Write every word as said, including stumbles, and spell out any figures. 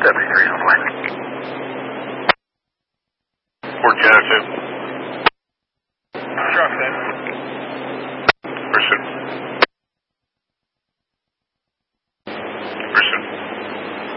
seventy-three on the way. Fort Genesis. Truck then. Pursuit.